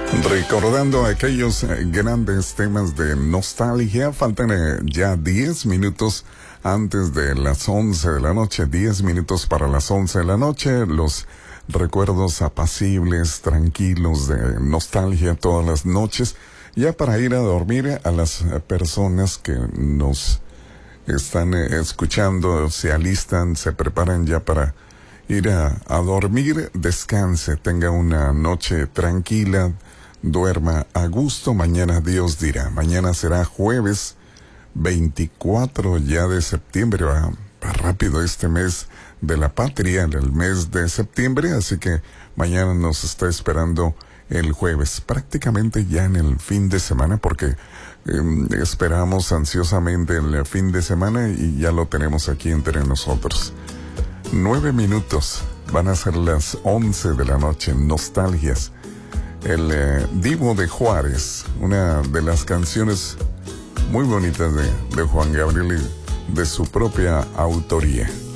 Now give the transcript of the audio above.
Recordando aquellos grandes temas de nostalgia, faltan ya 10 minutos antes de las 11 de la noche, 10 minutos para las 11 de la noche, los recuerdos apacibles, tranquilos de nostalgia todas las noches, ya para ir a dormir. A las personas que nos están escuchando, se alistan, se preparan ya para ir a dormir, descanse, tenga una noche tranquila, duerma a gusto. Mañana Dios dirá. Mañana será jueves 24 ya de septiembre. Va rápido este mes de la patria, el mes de septiembre, así que mañana nos está esperando el jueves, prácticamente ya en el fin de semana, porque esperamos ansiosamente el fin de semana y ya lo tenemos aquí entre nosotros. 9 minutos, van a ser las 11 de la noche, nostalgias. El Divo de Juárez, una de las canciones muy bonitas de Juan Gabriel y de su propia autoría.